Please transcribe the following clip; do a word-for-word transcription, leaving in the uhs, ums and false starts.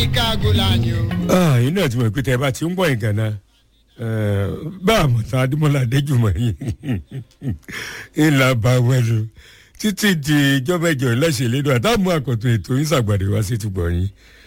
ah iná tí mo pè tẹ́ bá ti ń bọ̀ ìgànnà bá àmọ̀tán adémọ́lá adéjùmọ̀ yìí ìlà bá wẹ́lu títí di ìjọba ìjọ ìlẹ́sẹ̀ lẹ́nu àtàwọn àkọ́tún ètò ìṣàgbàdé wá sí ìtúgbọ̀ yín